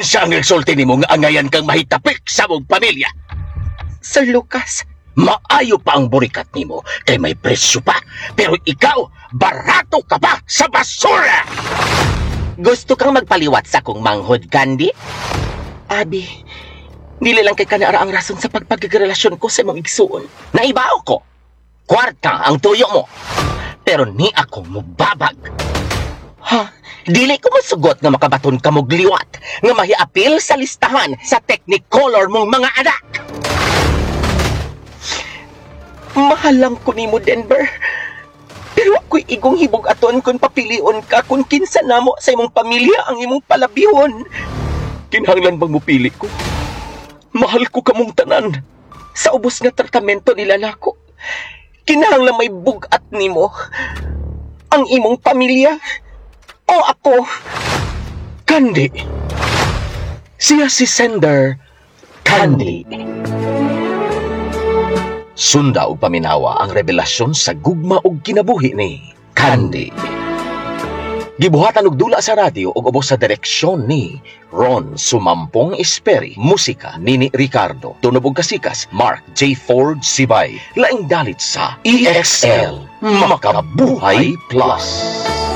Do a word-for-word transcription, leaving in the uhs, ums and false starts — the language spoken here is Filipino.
Kinsa ang nagsulti nimo nga angayan kang mahitapik sa mong pamilya? Sir Lucas, Maayo pa ang burikat nimo kay may presyo pa. Pero ikaw, barato ka pa sa basura! gusto kang magpaliwat sa kong manghod, Candy? Abi, dili lang kay kanara ang rason sa pagpagrelasyon ko sa imong igsuon. Naibaw ko, kwarta ang tuyo mo. Pero ni ako mubabag. Ha? Dili ko masugot nga makabaton ka mog liwat nga mahiapil sa listahan sa Technicolor mong mga anak. Mahal lang ko nimo, Denver. Pero ako'y igong hibog aton kung papilion ka kung kinsa namo sa imong pamilya ang imong palabihon. Kinahanglan bang mupili ko? Mahal ko kamong tanan. Sa ubos nga tratamento nila nako, kinahanglan may bugat nimo. Ang imong pamilya o ako. Candy. Siya si Sender Candy. Sunda og paminawa ang revelasyon sa gugma og kinabuhi ni Candy. Gibuhatan og dula sa radyo ug ubos sa direksyon ni Ron Sumampong Esperi, musika Nini Ricardo, tunog ug kasikas Mark J. Ford Sibay, laing dalit sa E X L Makabuhay Plus.